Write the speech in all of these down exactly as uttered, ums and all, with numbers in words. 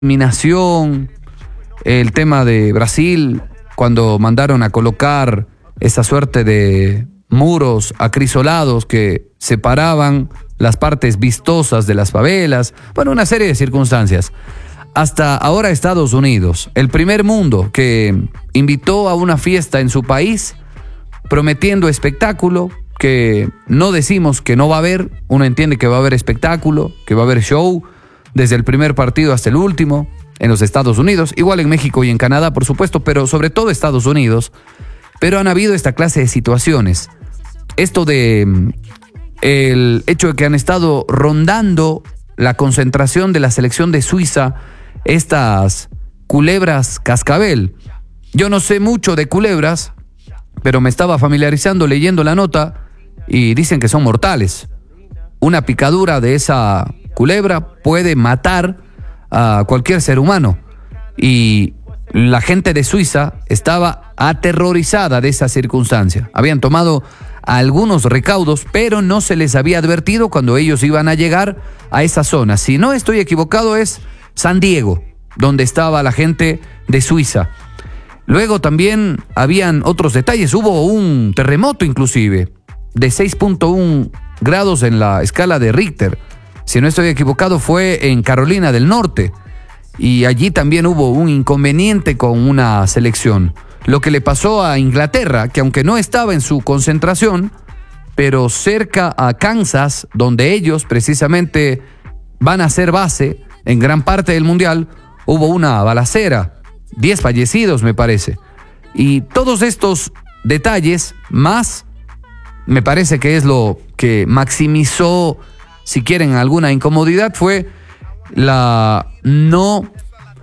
discriminación, el tema de Brasil, cuando mandaron a colocar esa suerte de muros acrisolados que separaban las partes vistosas de las favelas, bueno, una serie de circunstancias. Hasta ahora Estados Unidos, el primer mundo que invitó a una fiesta en su país, prometiendo espectáculo, que no decimos que no va a haber, uno entiende que va a haber espectáculo, que va a haber show, desde el primer partido hasta el último, en los Estados Unidos, igual en México y en Canadá, por supuesto, pero sobre todo Estados Unidos. Pero han habido esta clase de situaciones. Esto de el hecho de que han estado rondando la concentración de la selección de Suiza, estas culebras cascabel. Yo no sé mucho de culebras, pero me estaba familiarizando leyendo la nota y dicen que son mortales. Una picadura de esa culebra puede matar a cualquier ser humano. Y la gente de Suiza estaba aterrorizada de esa circunstancia. Habían tomado algunos recaudos, pero no se les había advertido cuando ellos iban a llegar a esa zona. Si no estoy equivocado, es San Diego, donde estaba la gente de Suiza. Luego también habían otros detalles. Hubo un terremoto inclusive de seis punto uno grados en la escala de Richter. Si no estoy equivocado, fue en Carolina del Norte. Y allí también hubo un inconveniente con una selección. Lo que le pasó a Inglaterra, que aunque no estaba en su concentración, pero cerca a Kansas, donde ellos precisamente van a ser base en gran parte del Mundial, hubo una balacera. diez fallecidos, me parece. Y todos estos detalles, más, me parece que es lo que maximizó, si quieren, alguna incomodidad, fue la no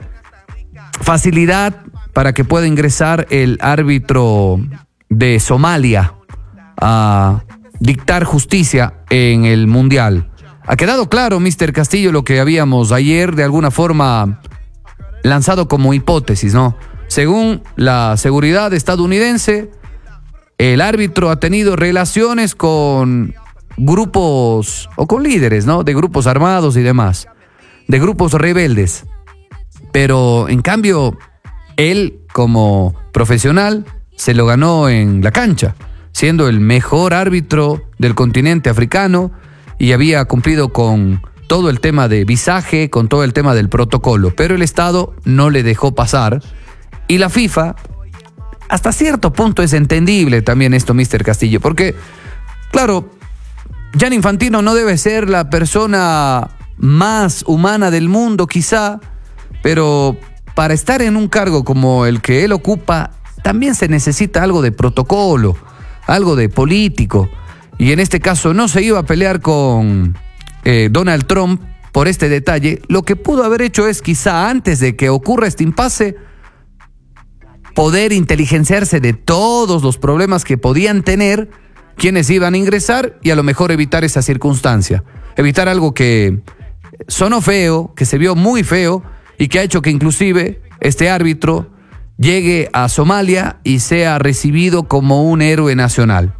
facilidad para que pueda ingresar el árbitro de Somalia a dictar justicia en el Mundial. Ha quedado claro, mister Castillo, lo que habíamos ayer de alguna forma lanzado como hipótesis, ¿no? Según la seguridad estadounidense, el árbitro ha tenido relaciones con grupos o con líderes, ¿no? De grupos armados y demás, de grupos rebeldes. Pero en cambio, él como profesional se lo ganó en la cancha, siendo el mejor árbitro del continente africano y había cumplido con todo el tema de visaje, con todo el tema del protocolo, pero el Estado no le dejó pasar y la FIFA, hasta cierto punto es entendible también esto, mister Castillo, porque, claro, Gianni Infantino no debe ser la persona más humana del mundo quizá, pero para estar en un cargo como el que él ocupa, también se necesita algo de protocolo, algo de político, y en este caso no se iba a pelear con eh, Donald Trump por este detalle. Lo que pudo haber hecho es quizá antes de que ocurra este impasse, poder inteligenciarse de todos los problemas que podían tener quienes iban a ingresar y a lo mejor evitar esa circunstancia, evitar algo que sonó feo, que se vio muy feo y que ha hecho que inclusive este árbitro llegue a Somalia y sea recibido como un héroe nacional.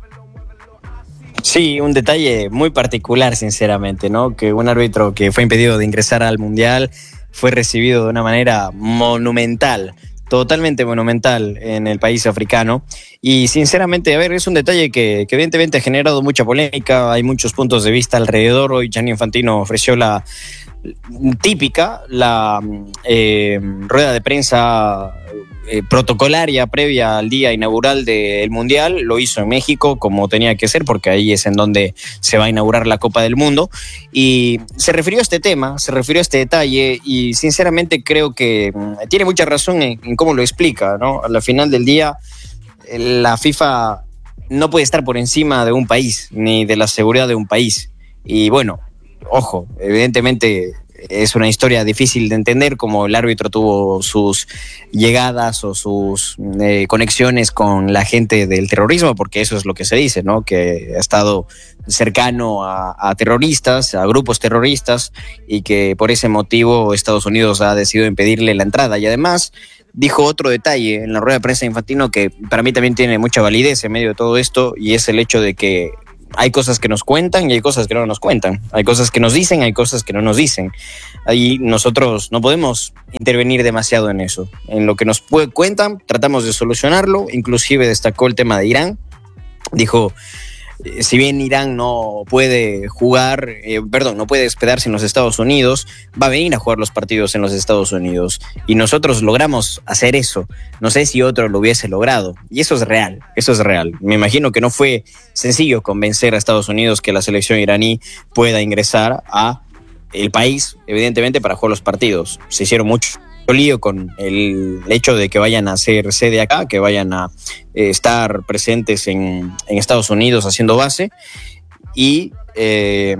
Sí, un detalle muy particular, sinceramente, ¿no? Que un árbitro que fue impedido de ingresar al Mundial fue recibido de una manera monumental, totalmente monumental en el país africano. Y sinceramente, a ver, es un detalle que, que evidentemente ha generado mucha polémica, hay muchos puntos de vista alrededor. Hoy Gianni Infantino ofreció la típica, la eh, rueda de prensa eh, protocolaria previa al día inaugural del Mundial. Lo hizo en México como tenía que ser, porque ahí es en donde se va a inaugurar la Copa del Mundo, y se refirió a este tema, se refirió a este detalle, y sinceramente creo que tiene mucha razón en, en cómo lo explica, ¿no? A la final del día, la FIFA no puede estar por encima de un país, ni de la seguridad de un país. Y bueno, ojo, evidentemente es una historia difícil de entender, como el árbitro tuvo sus llegadas o sus eh, conexiones con la gente del terrorismo, porque eso es lo que se dice, ¿no? Que ha estado cercano a, a terroristas, a grupos terroristas, y que por ese motivo Estados Unidos ha decidido impedirle la entrada. Y además dijo otro detalle en la rueda de prensa de Infantino que para mí también tiene mucha validez en medio de todo esto, y es el hecho de que hay cosas que nos cuentan y hay cosas que no nos cuentan. Hay cosas que nos dicen, hay cosas que no nos dicen. Ahí nosotros no podemos intervenir demasiado en eso. En lo que nos cuentan, tratamos de solucionarlo. Inclusive destacó el tema de Irán. Dijo, eh, si bien Irán no puede jugar, eh, perdón, no puede hospedarse en los Estados Unidos, va a venir a jugar los partidos en los Estados Unidos. Y nosotros logramos hacer eso. No sé si otro lo hubiese logrado. Y eso es real, eso es real. Me imagino que no fue sencillo convencer a Estados Unidos que la selección iraní pueda ingresar a el país, evidentemente, para jugar los partidos. Se hicieron mucho lío con el hecho de que vayan a ser sede acá, que vayan a eh, estar presentes en, en Estados Unidos haciendo base y eh,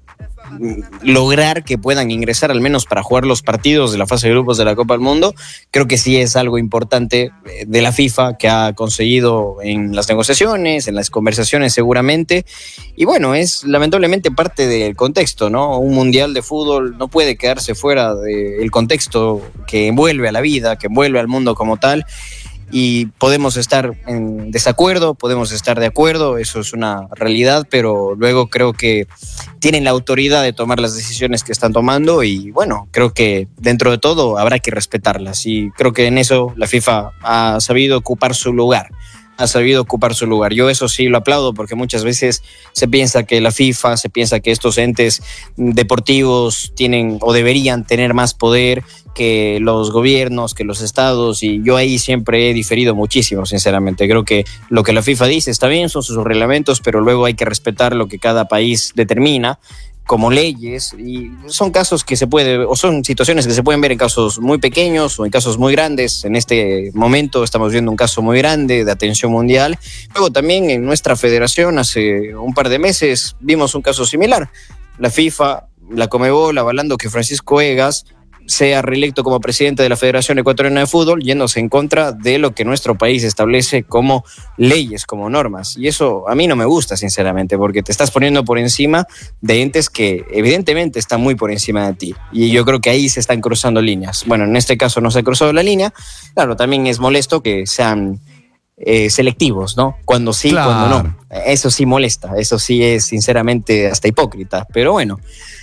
lograr que puedan ingresar al menos para jugar los partidos de la fase de grupos de la Copa del Mundo. Creo que sí es algo importante de la FIFA que ha conseguido en las negociaciones, en las conversaciones seguramente, y bueno, es lamentablemente parte del contexto, ¿no? Un mundial de fútbol no puede quedarse fuera del contexto que envuelve a la vida, que envuelve al mundo como tal. Y podemos estar en desacuerdo, podemos estar de acuerdo, eso es una realidad, pero luego creo que tienen la autoridad de tomar las decisiones que están tomando y bueno, creo que dentro de todo habrá que respetarlas y creo que en eso la FIFA ha sabido ocupar su lugar. ha sabido ocupar su lugar. Yo eso sí lo aplaudo porque muchas veces se piensa que la FIFA, se piensa que estos entes deportivos tienen o deberían tener más poder que los gobiernos, que los estados, y yo ahí siempre he diferido muchísimo, sinceramente. Creo que lo que la FIFA dice está bien, son sus reglamentos, pero luego hay que respetar lo que cada país determina como leyes, y son casos que se puede, o son situaciones que se pueden ver en casos muy pequeños o en casos muy grandes. En este momento estamos viendo un caso muy grande de atención mundial. Luego también en nuestra federación hace un par de meses vimos un caso similar. La FIFA, la Conmebol, avalando que Francisco Egas sea reelecto como presidente de la Federación Ecuatoriana de Fútbol, yéndose en contra de lo que nuestro país establece como leyes, como normas. Y eso a mí no me gusta, sinceramente, porque te estás poniendo por encima de entes que evidentemente están muy por encima de ti. Y yo creo que ahí se están cruzando líneas. Bueno, en este caso no se ha cruzado la línea. Claro, también es molesto que sean eh, selectivos, ¿no? Cuando sí, claro. Cuando no. Eso sí molesta, eso sí es sinceramente hasta hipócrita. Pero bueno,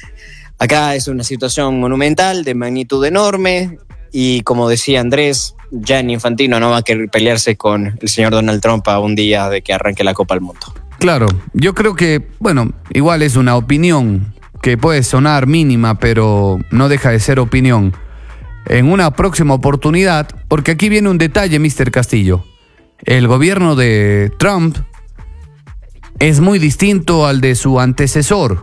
acá es una situación monumental, de magnitud enorme, y como decía Andrés, Gianni Infantino no va a querer pelearse con el señor Donald Trump a un día de que arranque la Copa del Mundo. Claro, yo creo que, bueno, igual es una opinión que puede sonar mínima, pero no deja de ser opinión. En una próxima oportunidad, porque aquí viene un detalle, mister Castillo. El gobierno de Trump es muy distinto al de su antecesor.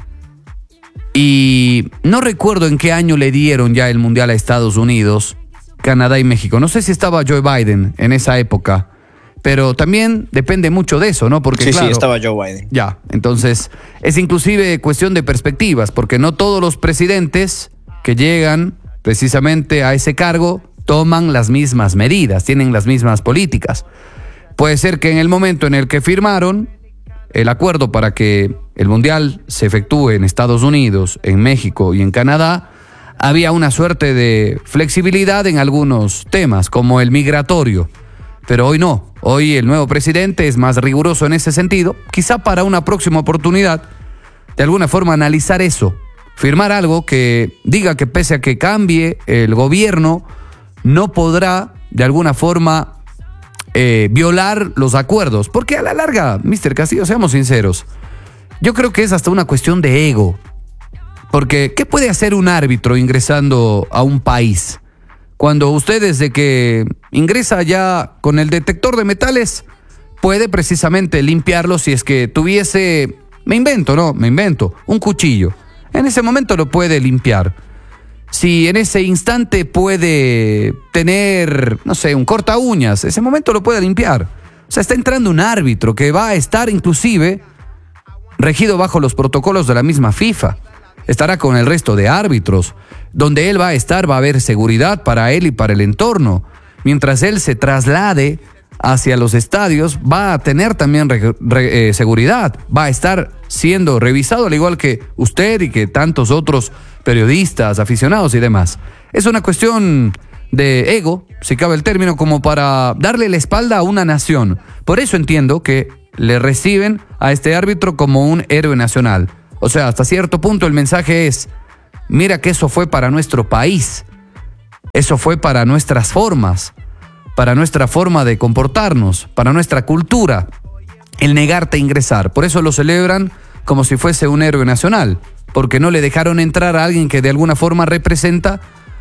Y no recuerdo en qué año le dieron ya el Mundial a Estados Unidos, Canadá y México. No sé si estaba Joe Biden en esa época, pero también depende mucho de eso, ¿no? Porque, sí, claro, sí, estaba Joe Biden. Ya, entonces es inclusive cuestión de perspectivas, porque no todos los presidentes que llegan precisamente a ese cargo toman las mismas medidas, tienen las mismas políticas. Puede ser que en el momento en el que firmaron el acuerdo para que el Mundial se efectúe en Estados Unidos, en México y en Canadá, había una suerte de flexibilidad en algunos temas, como el migratorio. Pero hoy no. Hoy el nuevo presidente es más riguroso en ese sentido. Quizá para una próxima oportunidad, de alguna forma analizar eso. Firmar algo que diga que pese a que cambie el gobierno, no podrá de alguna forma Eh, violar los acuerdos, porque a la larga, mister Castillo, seamos sinceros, yo creo que es hasta una cuestión de ego, porque ¿qué puede hacer un árbitro ingresando a un país? Cuando usted desde que ingresa ya con el detector de metales, puede precisamente limpiarlo si es que tuviese, me invento, no, me invento, un cuchillo, en ese momento lo puede limpiar. Si en ese instante puede tener, no sé, un corta uñas, ese momento lo puede limpiar. O sea, está entrando un árbitro que va a estar inclusive regido bajo los protocolos de la misma FIFA. Estará con el resto de árbitros. Donde él va a estar va a haber seguridad para él y para el entorno. Mientras él se traslade hacia los estadios, va a tener también re, re, eh, seguridad. Va a estar siendo revisado al igual que usted y que tantos otros periodistas, aficionados y demás. Es una cuestión de ego, si cabe el término, como para darle la espalda a una nación. Por eso entiendo que le reciben a este árbitro como un héroe nacional. O sea, hasta cierto punto el mensaje es, mira que eso fue para nuestro país, eso fue para nuestras formas, para nuestra forma de comportarnos, para nuestra cultura, el negarte a ingresar. Por eso lo celebran como si fuese un héroe nacional, porque no le dejaron entrar a alguien que de alguna forma representa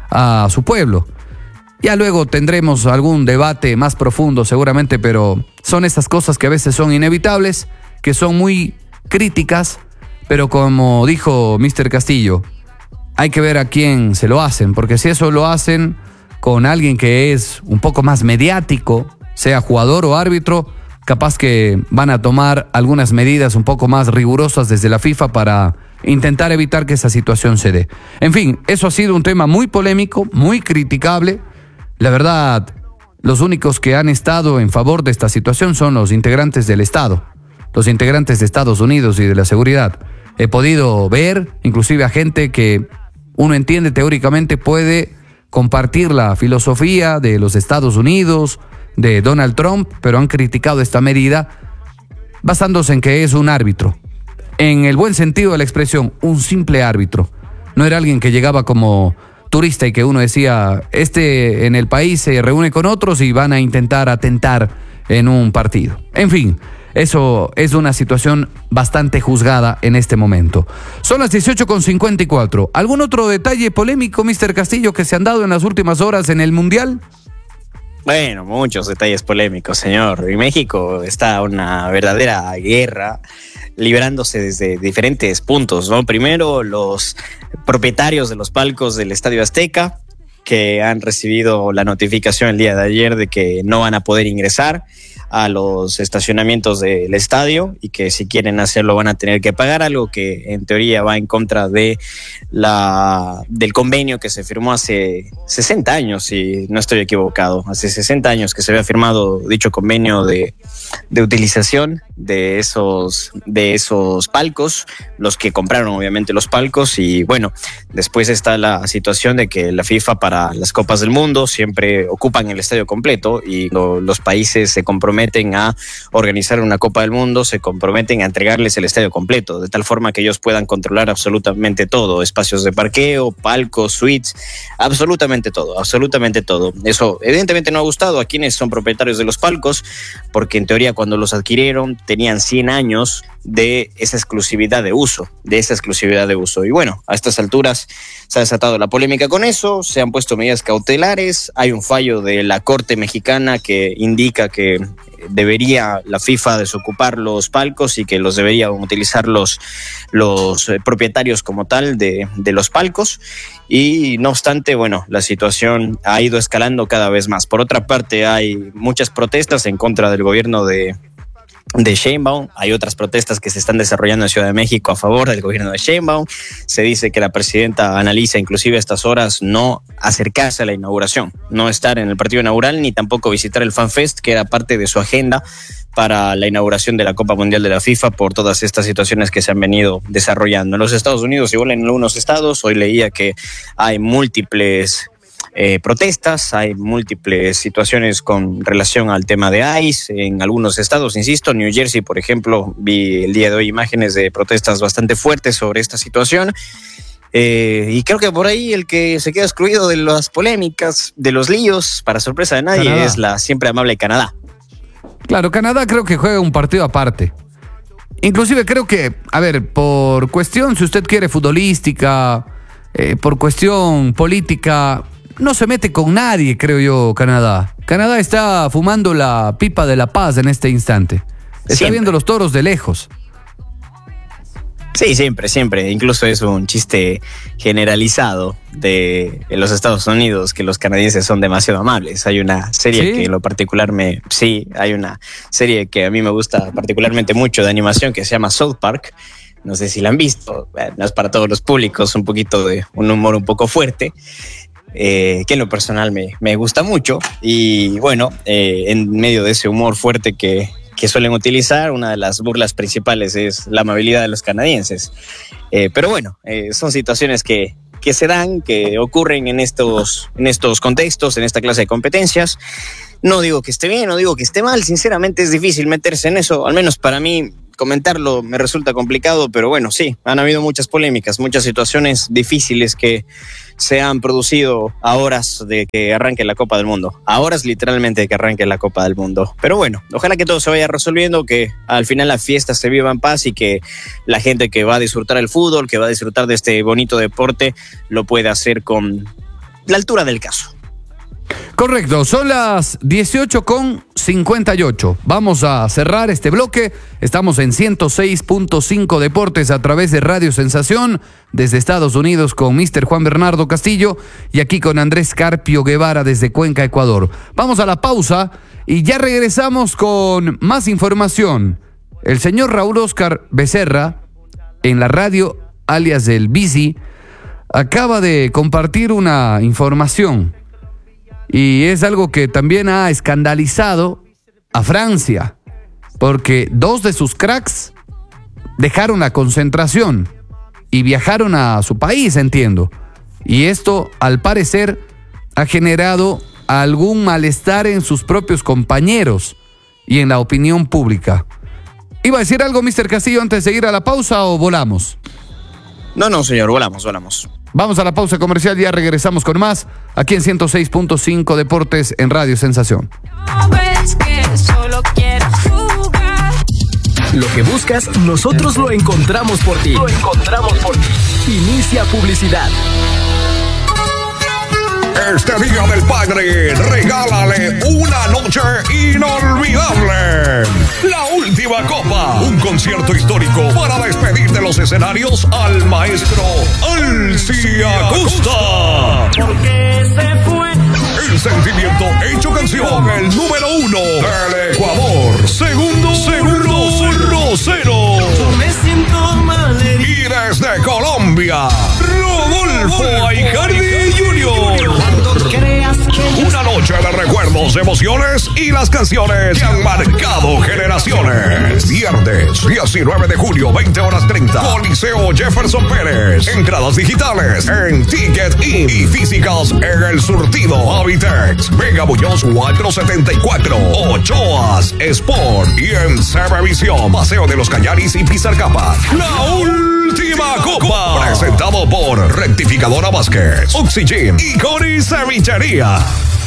a su pueblo. Ya luego tendremos algún debate más profundo seguramente, pero son esas cosas que a veces son inevitables, que son muy críticas, pero como dijo mister Castillo, hay que ver a quién se lo hacen, porque si eso lo hacen con alguien que es un poco más mediático, sea jugador o árbitro, capaz que van a tomar algunas medidas un poco más rigurosas desde la FIFA para intentar evitar que esa situación se dé. En fin, eso ha sido un tema muy polémico, muy criticable. La verdad, los únicos que han estado en favor de esta situación son los integrantes del Estado, los integrantes de Estados Unidos y de la seguridad. He podido ver, inclusive a gente que uno entiende teóricamente puede compartir la filosofía de los Estados Unidos, de Donald Trump, pero han criticado esta medida basándose en que es un árbitro. En el buen sentido de la expresión, un simple árbitro. No era alguien que llegaba como turista y que uno decía, este en el país se reúne con otros y van a intentar atentar en un partido. En fin, eso es una situación bastante juzgada en este momento. Son las dieciocho con cincuenta y cuatro. ¿Algún otro detalle polémico, mister Castillo, que se han dado en las últimas horas en el Mundial? Bueno, muchos detalles polémicos, señor. En México está una verdadera guerra librándose desde diferentes puntos, ¿no? Primero, los propietarios de los palcos del Estadio Azteca, que han recibido la notificación el día de ayer de que no van a poder ingresar a los estacionamientos del estadio y que si quieren hacerlo van a tener que pagar, algo que en teoría va en contra de la del convenio que se firmó hace sesenta años, si no estoy equivocado, hace sesenta años que se había firmado dicho convenio de, de utilización de esos, de esos palcos, los que compraron obviamente los palcos. Y bueno, después está la situación de que la FIFA para las Copas del Mundo siempre ocupan el estadio completo y lo, los países se comprometen a organizar una Copa del Mundo, se comprometen a entregarles el estadio completo, de tal forma que ellos puedan controlar absolutamente todo, espacios de parqueo, palcos, suites, absolutamente todo, absolutamente todo. Eso evidentemente no ha gustado a quienes son propietarios de los palcos, porque en teoría cuando los adquirieron tenían cien años de esa exclusividad de uso, de esa exclusividad de uso. Y bueno, a estas alturas se ha desatado la polémica con eso, se han puesto medidas cautelares, hay un fallo de la Corte Mexicana que indica que debería la FIFA desocupar los palcos y que los deberían utilizar los, los propietarios como tal de, de los palcos. Y no obstante, bueno, la situación ha ido escalando cada vez más. Por otra parte, hay muchas protestas en contra del gobierno de de Sheinbaum, hay otras protestas que se están desarrollando en Ciudad de México a favor del gobierno de Sheinbaum. Se dice que la presidenta analiza inclusive a estas horas no acercarse a la inauguración, no estar en el partido inaugural ni tampoco visitar el FanFest, que era parte de su agenda para la inauguración de la Copa Mundial de la FIFA por todas estas situaciones que se han venido desarrollando. En los Estados Unidos, igual en algunos estados, hoy leía que hay múltiples Eh, protestas, hay múltiples situaciones con relación al tema de ICE en algunos estados, insisto, New Jersey, por ejemplo, vi el día de hoy imágenes de protestas bastante fuertes sobre esta situación. Eh, y creo que por ahí el que se queda excluido de las polémicas, de los líos, para sorpresa de nadie, Canadá. Es la siempre amable Canadá. Claro, Canadá creo que juega un partido aparte. Inclusive creo que, a ver, por cuestión, si usted quiere, futbolística, eh, por cuestión política, no se mete con nadie, creo yo, Canadá. Canadá está fumando la pipa de la paz en este instante. Está siempre viendo los toros de lejos. Sí, siempre, siempre. Incluso es un chiste generalizado de los Estados Unidos que los canadienses son demasiado amables. Hay una serie ¿Sí? que en lo particular me... Sí, hay una serie que a mí me gusta particularmente mucho de animación que se llama South Park. No sé si la han visto. No es para todos los públicos, un poquito de un humor un poco fuerte. Eh, que en lo personal me, me gusta mucho. Y bueno, eh, en medio de ese humor fuerte que, que suelen utilizar, una de las burlas principales es la amabilidad de los canadienses. Eh, pero bueno, eh, son situaciones que, que se dan, que ocurren en estos, en estos contextos, en esta clase de competencias. No digo que esté bien, no digo que esté mal, sinceramente es difícil meterse en eso, al menos para mí comentarlo me resulta complicado, pero bueno, sí, han habido muchas polémicas, muchas situaciones difíciles que se han producido a horas de que arranque la Copa del Mundo, a horas literalmente de que arranque la Copa del Mundo. Pero bueno, ojalá que todo se vaya resolviendo, que al final la fiesta se viva en paz y que la gente que va a disfrutar el fútbol, que va a disfrutar de este bonito deporte, lo pueda hacer con la altura del caso. Correcto, son las dieciocho con cincuenta y ocho. Vamos a cerrar este bloque. Estamos en ciento seis punto cinco Deportes a través de Radio Sensación, desde Estados Unidos con mister Juan Bernardo Castillo y aquí con Andrés Carpio Guevara desde Cuenca, Ecuador. Vamos a la pausa y ya regresamos con más información. El señor Raúl Oscar Becerra, en la radio alias del Bici, acaba de compartir una información. Y es algo que también ha escandalizado a Francia, porque dos de sus cracks dejaron la concentración y viajaron a su país, entiendo. Y esto, al parecer, ha generado algún malestar en sus propios compañeros y en la opinión pública. ¿Iba a decir algo, mister Castillo, antes de ir a la pausa o volamos? No, no, señor, volamos, volamos. Vamos a la pausa comercial, ya regresamos con más, aquí en ciento seis punto cinco Deportes en Radio Sensación. Lo que buscas, nosotros lo encontramos por ti. Lo encontramos por ti. Inicia publicidad. Este Día del Padre, regálale una noche inolvidable. La Última Copa, un concierto histórico para despedir de los escenarios al maestro Alci Acosta. Porque se fue. El sentimiento hecho canción, el número uno del Ecuador, segundo, segundo, Rosero. Yo me siento mal. Y desde Colombia, Rodolfo Aicardi junior Una noche de recuerdos, emociones y las canciones que han marcado generaciones. Viernes, diecinueve de julio, veinte horas treinta. Coliseo Jefferson Pérez. Entradas digitales en Ticket In y físicas en El Surtido, Habitex, Vega Muñoz cuatrocientos setenta y cuatro, Ochoas Sport y en Sevevisión, Paseo de los Cañaris y Pizarcapa. La Última Copa, presentado por Rectificadora Vázquez, Oxygen y Cori Cevichería.